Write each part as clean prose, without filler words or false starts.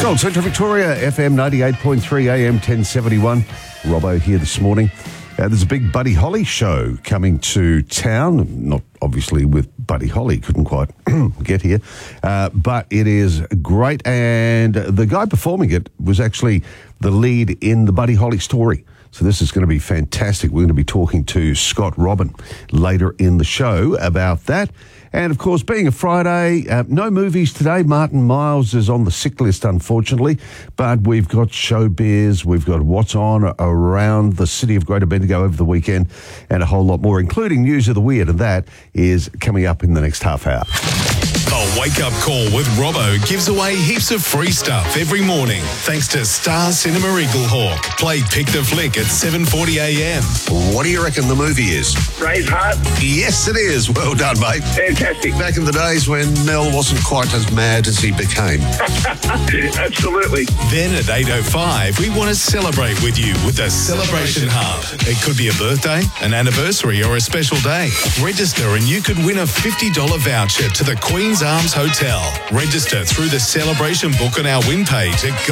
Gold Central Victoria, FM 98.3 AM 1071. Robbo here this morning. There's a big Buddy Holly show coming to town. Not obviously with Buddy Holly, couldn't quite get here. But it is great. And the guy performing it was actually the lead in the Buddy Holly story. So this is going to be fantastic. We're going to be talking to Scott Robin later in the show about that. And, of course, being a Friday, no movies today. Martin Miles is on the sick list, unfortunately. But we've got showbiz, we've got what's on around the city of Greater Bendigo over the weekend, and a whole lot more, including News of the Weird. And that is coming up in the next half hour. A wake-up call with Robbo gives away heaps of free stuff every morning, thanks to Star Cinema Eaglehawk. Play Pick the Flick at 7:40 a.m. What do you reckon the movie is? Braveheart. Yes, it is. Well done, mate. Fantastic. Back in the days when Mel wasn't quite as mad as he became. Absolutely. Then at 8:05, we want to celebrate with you with the Celebration Hub. It could be a birthday, an anniversary, or a special day. Register and you could win a $50 voucher to the Queen's Arms Hotel. Register through the celebration book on our win page at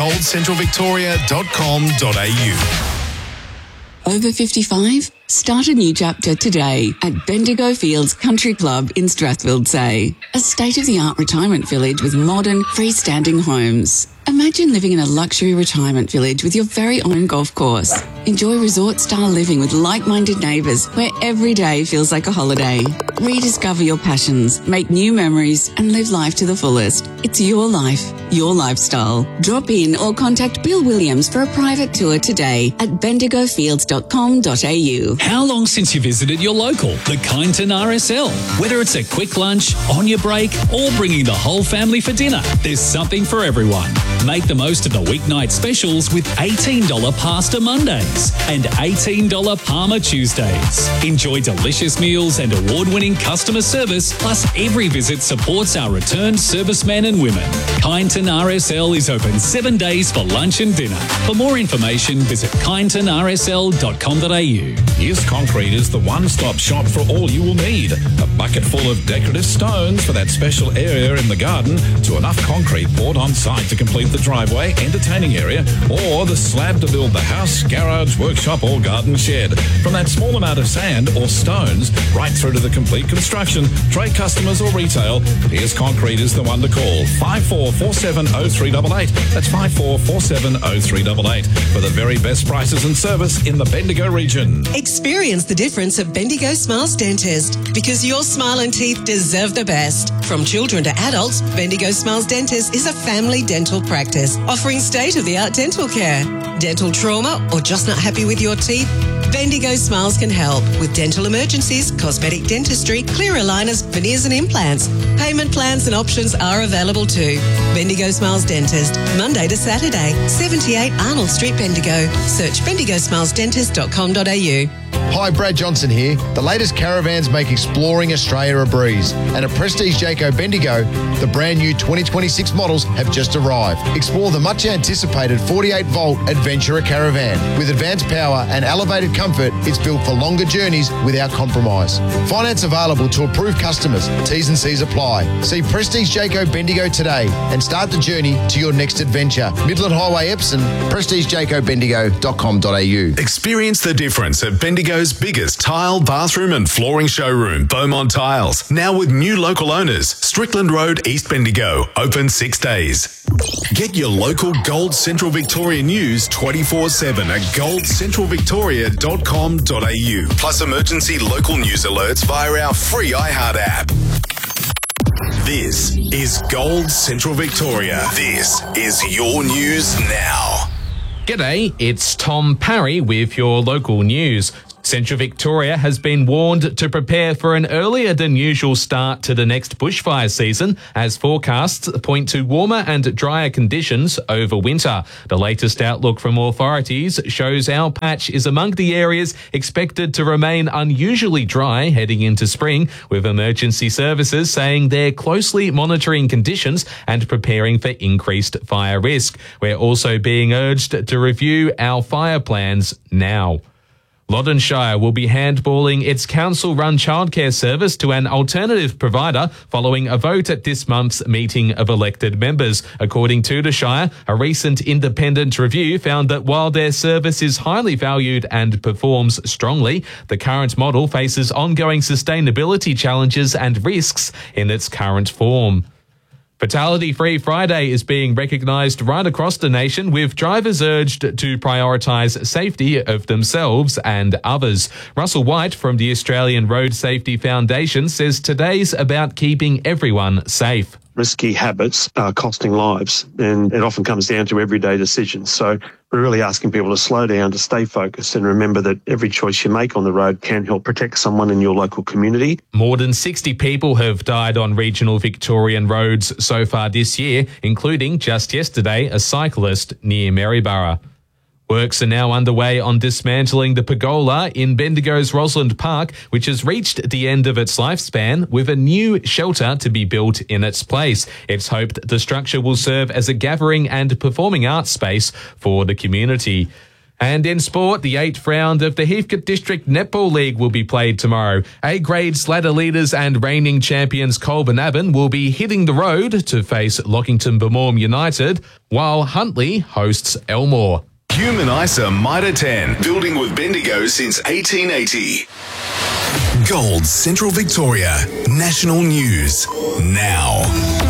goldcentralvictoria.com.au. Over 55? Start a new chapter today at Bendigo Fields Country Club in Strathfield, a state-of-the-art retirement village with modern, freestanding homes. Imagine living in a luxury retirement village with your very own golf course. Enjoy resort-style living with like-minded neighbours where every day feels like a holiday. Rediscover your passions, make new memories and live life to the fullest. It's your life, your lifestyle. Drop in or contact Bill Williams for a private tour today at bendigofields.com.au. How long since you visited your local, the Kyneton RSL? Whether it's a quick lunch, on your break, or bringing the whole family for dinner, there's something for everyone. Make the most of the weeknight specials with $18 Pasta Mondays and $18 Palmer Tuesdays. Enjoy delicious meals and award-winning customer service, plus every visit supports our returned servicemen and women. Kyneton RSL is open 7 days for lunch and dinner. For more information, visit kynetonrsl.com.au. Yes Concrete is the one-stop shop for all you will need. A bucket full of decorative stones for that special area in the garden, to enough concrete poured on site to complete the driveway, entertaining area, or the slab to build the house, garage, workshop or garden shed. From that small amount of sand or stones right through to the complete construction, trade customers or retail, Yes Concrete is the one to call. 54470388. That's 54470388 for the very best prices and service in the Bendigo region. Experience the difference at Bendigo Smiles Dentist, because your smile and teeth deserve the best. From children to adults, Bendigo Smiles Dentist is a family dental practice offering state-of-the-art dental care. Dental trauma or just not happy with your teeth? Bendigo Smiles can help with dental emergencies, cosmetic dentistry, clear aligners, veneers and implants. Payment plans and options are available too. Bendigo Smiles Dentist, Monday to Saturday, 78 Arnold Street, Bendigo. Search bendigosmilesdentist.com.au. Hi, Brad Johnson here. The latest caravans make exploring Australia a breeze. And at Prestige Jayco Bendigo, the brand new 2026 models have just arrived. Explore the much anticipated 48-volt Adventurer Caravan. With advanced power and elevated comfort, it's built for longer journeys without compromise. Finance available to approved customers. T's and C's apply. See Prestige Jayco Bendigo today and start the journey to your next adventure. Midland Highway, Epsom, prestigejaycobendigo.com.au. Experience the difference at Bendigo's biggest tile, bathroom and flooring showroom, Beaumont Tiles. Now with new local owners, Strickland Road, East Bendigo, open 6 days. Get your local Gold Central Victoria news 24/7 at goldcentralvictoria.com.au. Plus emergency local news alerts via our free iHeart app. This is Gold Central Victoria. This is your news now. G'day, it's Tom Parry with your local news. Central Victoria has been warned to prepare for an earlier than usual start to the next bushfire season, as forecasts point to warmer and drier conditions over winter. The latest outlook from authorities shows our patch is among the areas expected to remain unusually dry heading into spring, with emergency services saying they're closely monitoring conditions and preparing for increased fire risk. We're also being urged to review our fire plans now. Loddonshire will be handballing its council-run childcare service to an alternative provider following a vote at this month's meeting of elected members. According to the Shire, a recent independent review found that while their service is highly valued and performs strongly, the current model faces ongoing sustainability challenges and risks in its current form. Fatality Free Friday is being recognised right across the nation, with drivers urged to prioritise safety of themselves and others. Russell White from the Australian Road Safety Foundation says today's about keeping everyone safe. Risky habits are costing lives, and it often comes down to everyday decisions. So we're really asking people to slow down, to stay focused, and remember that every choice you make on the road can help protect someone in your local community. More than 60 people have died on regional Victorian roads so far this year, including just yesterday a cyclist near Maryborough. Works are now underway on dismantling the pergola in Bendigo's Roseland Park, which has reached the end of its lifespan, with a new shelter to be built in its place. It's hoped the structure will serve as a gathering and performing arts space for the community. And in sport, the 8th round of the Heathcote District Netball League will be played tomorrow. A-grade Sladder leaders and reigning champions Colburn Abbon will be hitting the road to face Lockington Bemorm United, while Huntley hosts Elmore. Human ISA Mitre 10, building with Bendigo since 1880. Gold Central Victoria, national news now.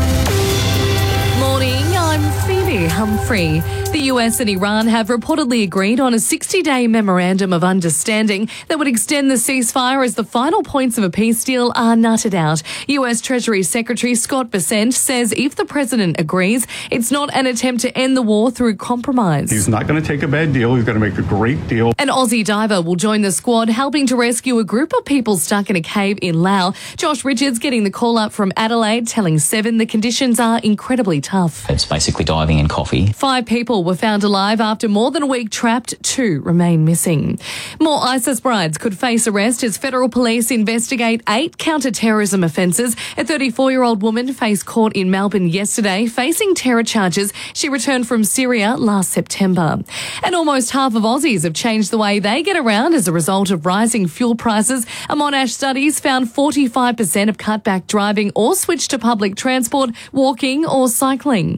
Morning, I'm Phoebe Humphrey. The US and Iran have reportedly agreed on a 60-day memorandum of understanding that would extend the ceasefire as the final points of a peace deal are nutted out. US Treasury Secretary Scott Bessent says if the president agrees, it's not an attempt to end the war through compromise. He's not going to take a bad deal. He's going to make a great deal. An Aussie diver will join the squad helping to rescue a group of people stuck in a cave in Laos. Josh Richards getting the call up from Adelaide, telling Seven the conditions are incredibly tough. It's basically diving in coffee. 5 people were found alive after more than a week trapped. 2 remain missing. More ISIS brides could face arrest as federal police investigate 8 counter-terrorism offences. A 34-year-old woman faced court in Melbourne yesterday, facing terror charges. She returned from Syria last September. And almost half of Aussies have changed the way they get around as a result of rising fuel prices. A Monash studies found 45% have cut back driving or switched to public transport, walking or cycling.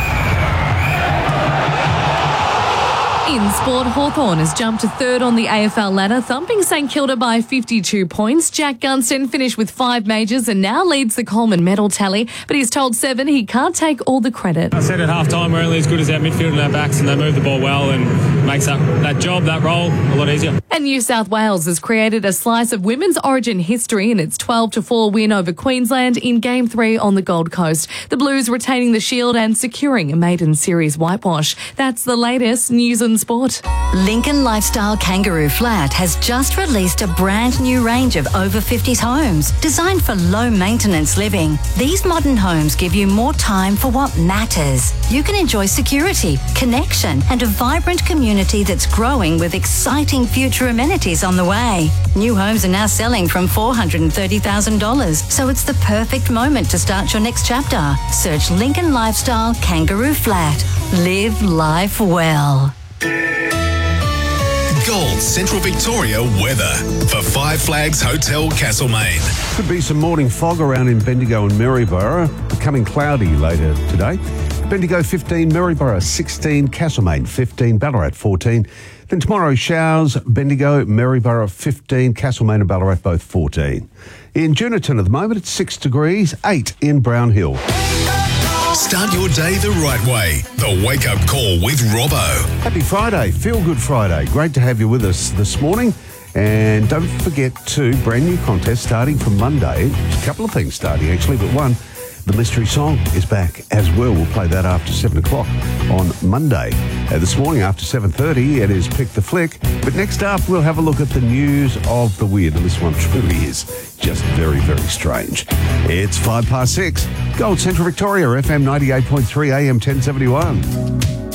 In sport, Hawthorn has jumped to 3rd on the AFL ladder, thumping St Kilda by 52 points. Jack Gunston finished with 5 majors and now leads the Coleman medal tally, but he's told Seven he can't take all the credit. I said at half-time we're only as good as our midfield and our backs, and they move the ball well and makes that job, that role, a lot easier. And New South Wales has created a slice of women's origin history in its 12-4 win over Queensland in Game 3 on the Gold Coast. The Blues retaining the shield and securing a maiden series whitewash. That's the latest news and sport. Lincoln Lifestyle Kangaroo Flat has just released a brand new range of over 50s homes designed for low maintenance living. These modern homes give you more time for what matters. You can enjoy security, connection, and a vibrant community that's growing with exciting future amenities on the way. New homes are now selling from $430,000, so it's the perfect moment to start your next chapter. Search Lincoln Lifestyle Kangaroo Flat. Live life well. Gold Central Victoria weather for Five Flags Hotel Castlemaine. Could be some morning fog around in Bendigo and Maryborough, becoming cloudy later today. Bendigo 15, Maryborough 16, Castlemaine 15, Ballarat 14. Then tomorrow showers, Bendigo, Maryborough 15, Castlemaine and Ballarat both 14. In Juniton at the moment it's 6 degrees, 8 in Brown Hill. Start your day the right way. The Wake Up Call with Robbo. Happy Friday, Feel Good Friday. Great to have you with us this morning. And don't forget to brand new contest starting from Monday. There's a couple of things starting actually, but one, the mystery song is back as well. We'll play that after 7 o'clock on Monday. This morning after 7:30, it is Pick the Flick. But next up, we'll have a look at the news of the weird. And this one truly is just very, very strange. It's 6:05. Gold Central Victoria, FM 98.3, AM 1071.